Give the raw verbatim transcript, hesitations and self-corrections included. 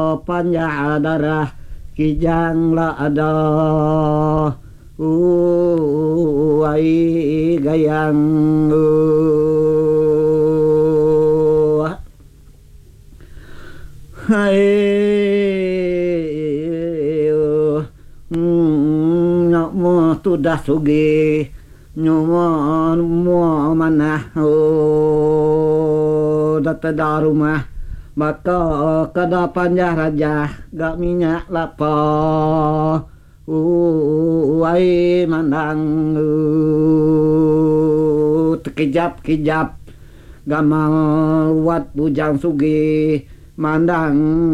panjang darah kijang la ada uai gayang hai mo tu dah sugi nyomo mo mana oh data darumah maka kada panjang raja gak minyak lapa uai mandang tekejap-kejap gamal wat bujang sugi mandang